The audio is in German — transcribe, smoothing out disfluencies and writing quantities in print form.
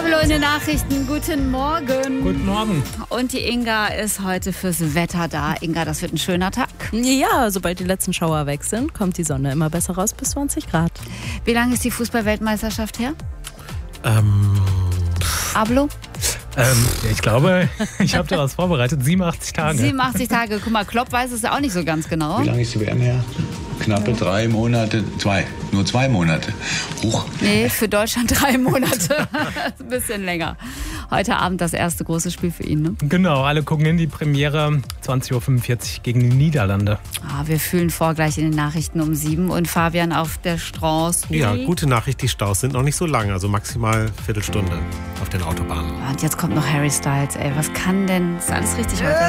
Pablo in den Nachrichten, guten Morgen. Guten Morgen. Und die Inga ist heute fürs Wetter da. Inga, das wird ein schöner Tag. Ja, sobald die letzten Schauer weg sind, kommt die Sonne immer besser raus, bis 20 Grad. Wie lange ist die Fußball-Weltmeisterschaft her? Pablo? Ich glaube, ich habe da was vorbereitet. 87 Tage. 87 Tage. Guck mal, Klopp weiß es ja auch nicht so ganz genau. Wie lange ist die WM her? Knappe 3 Monate, nur 2 Monate. Huch. Nee, für Deutschland 3 Monate. Ein bisschen länger. Heute Abend das erste große Spiel für ihn, ne? Genau, alle gucken in die Premiere 20.45 Uhr gegen die Niederlande. Wir fühlen vor gleich in den Nachrichten um 7 und Fabian auf der Straße. Ja, gute Nachricht, die Staus sind noch nicht so lang, also maximal Viertelstunde auf den Autobahnen. Und jetzt kommt noch Harry Styles. Ey, was kann denn? Ist alles richtig heute?